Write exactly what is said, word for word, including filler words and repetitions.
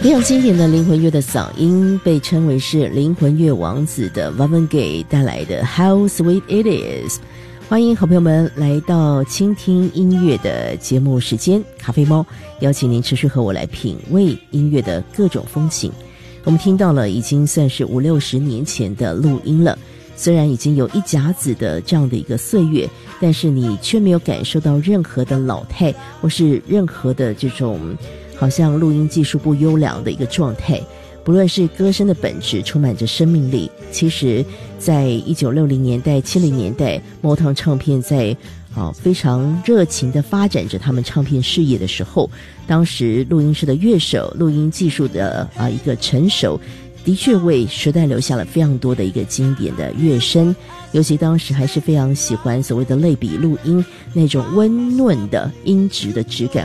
非常经典的灵魂乐的嗓音，被称为是灵魂乐王子的 Marvin Gaye 带来的 How Sweet It Is。欢迎好朋友们来到倾听音乐的节目时间，咖啡猫邀请您持续和我来品味音乐的各种风情。我们听到了已经算是五六十年前的录音了，虽然已经有一甲子的这样的一个岁月，但是你却没有感受到任何的老态，或是任何的这种好像录音技术不优良的一个状态。不论是歌声的本质充满着生命力，其实在一九六零年代七零年代Motown唱片在啊非常热情的发展着他们唱片事业的时候，当时录音室的乐手录音技术的啊一个成熟，的确为时代留下了非常多的一个经典的乐声。尤其当时还是非常喜欢所谓的类比录音，那种温润的音质的质感